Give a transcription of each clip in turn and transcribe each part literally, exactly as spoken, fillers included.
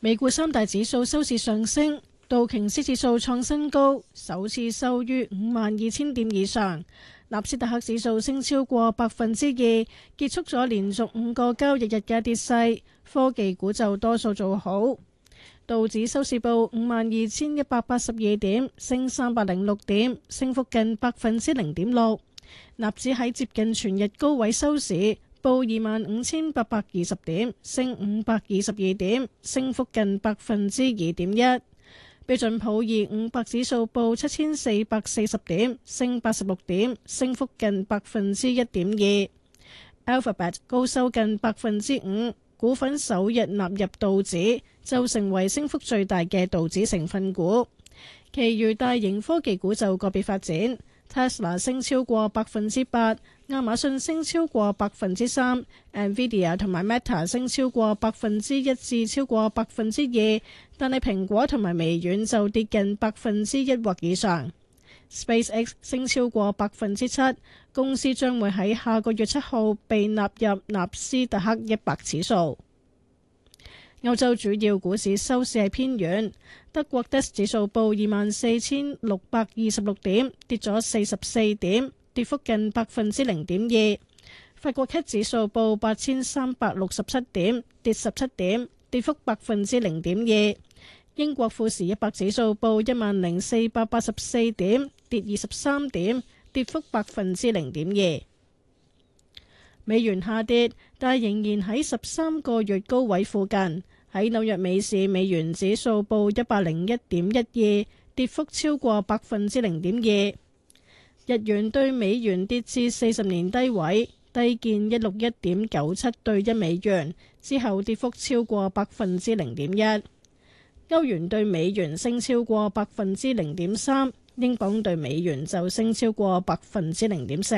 美股三大指數收市上升，道瓊斯指數創新高，首次收於五萬二千點以上。納斯達克指數升超過百分之二，結束咗連續五個交易日嘅跌勢。科技股就多數做好。道指收市報五萬二千一百八十二點，升三百零六點，升幅近百分之零點六。納指喺接近全日高位收市，報二萬五千八百二十點，升五百二十二點，升幅近百分之二點一。標準普爾五百指數報七千四百四十點，升八十六點，升幅近百分之一點二。Alphabet 高收近百分之五，股份首日納入道指，就成為升幅最大嘅道指成分股。其餘大型科技股就個別發展。Tesla 升超過百分之八，亞馬遜升超過百分之三 ，Nvidia 同埋 Meta 升超過百分之一至超過百分之二，但係蘋果同埋微軟就跌近百分之一或以上。SpaceX 升超過百分之七，公司將會喺下個月七號被納入納斯達克一百指數。歐洲主要股市收市係偏軟，德國 D A X 指數報二萬四千六百二十六點，跌咗四十四點，跌幅近百分之零點二。法國 C A C 指數報八千三百六十七點，跌十七點，跌幅百分之零點二。英國富時一百指數報一萬零四百八十四點，跌二十三點，跌幅百分之零點二。美元下跌，但仍然喺十三個月高位附近。喺紐約美市，美元指數報一百零一點一二，跌幅超過百分之零點二。日元對美元跌至四十年低位，低見一六一點九七對一美元，之後跌幅超過百分之零點一。歐元對美元升超過百分之零點三，英鎊對美元就升超過百分之零點四。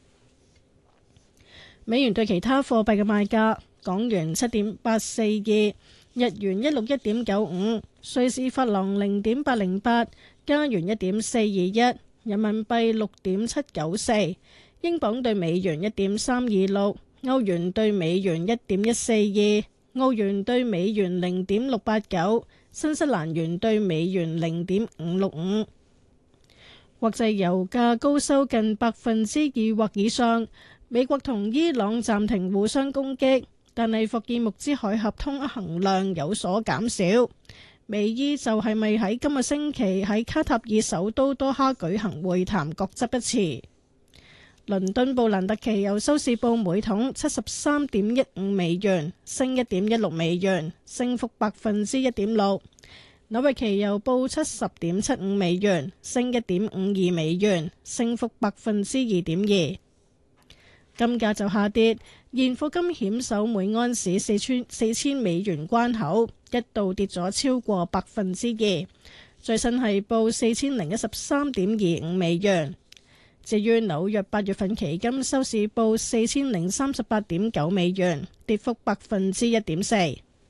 美元對其他貨幣嘅賣價：港元七點八四二，日元一六一點九五，瑞士法郎零點八零八，加元一點四二一，人民幣六點七九四，英鎊對美元一點三二六，歐元對美元一點一四二，澳元對美元零點六八九，新西蘭元對美元零點五六五。國際油價高收近百分之二或以上。美國同伊朗暫停互相攻擊，但係霍爾木茲海峽通行量有所減少。美伊就係咪喺今個星期喺卡塔爾首都多哈舉行會談，各執一詞。倫敦布蘭特期油收市報每桶七十三點一五美元，升一點一六美元，升幅百分之一點六。紐約期油報七十點七五美元，升一點五二美元，升幅百分之二點二。金價就下跌，現貨金險守每盎司四千四千美元關口，一度跌咗超過百分之二，最新係報四千零一十三點二五美元。至於紐約八月份期金收市報四千零三十八點九美元，跌幅百分之一點四。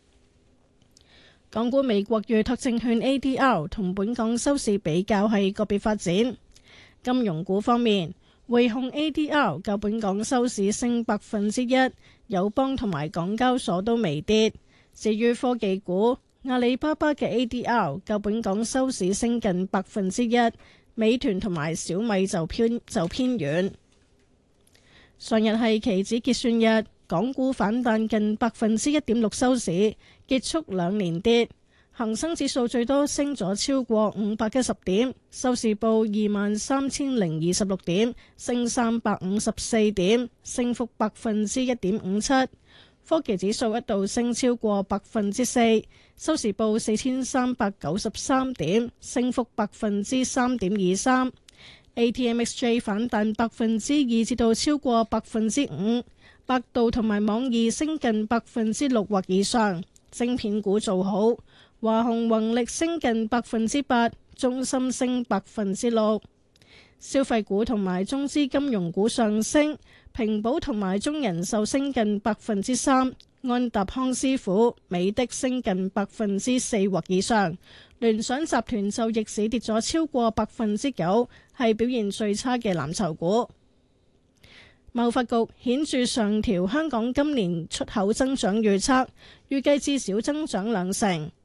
港股美國預託證券 A D R 同本港收市比較係個別發展。金融股方面，匯控 A D R 較本港收市升百分之一，友邦同埋港交所都微跌。至於科技股，阿里巴巴嘅 A D R 較本港收市升近百分之一，美團同埋小米就偏就偏軟。上日係期指結算日，港股反彈近百分之一點六收市，結束兩連跌。恒生指數最多升咗超過五百一十點，收市報二萬三千零二十六點，升三百五十四點，升幅百分之一點五七。科技指數一度升超過百分之四，收市報四千三百九十三點，升幅百分之三點二三。A T M X J 反彈百分之二至到超過百分之五，百度同埋網易升近百分之六或以上。晶片股做好。華虹宏力升近百分之八，中芯升百分之六。消費股同埋中資金融股上升，平保同埋中人壽升近百分之三，安踏康師傅、美的升近百分之四或以上。聯想集團就逆市跌咗超過百分之九，係表現最差嘅藍籌股。貿發局顯著上調香港今年出口增長預測，預計至少增長兩成。